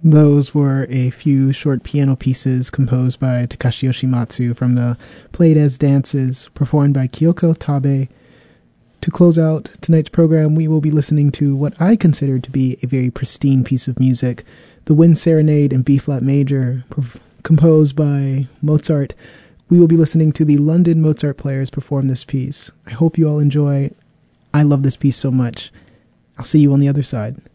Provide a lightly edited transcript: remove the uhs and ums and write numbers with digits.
Those were a few short piano pieces composed by Takashi Yoshimatsu from the Played as Dances, performed by Kyoko Tabe. To close out tonight's program, we will be listening to what I consider to be a very pristine piece of music, the Wind Serenade in B-flat major, composed by Mozart. We will be listening to the London Mozart Players perform this piece. I hope you all enjoy. I love this piece so much. I'll see you on the other side.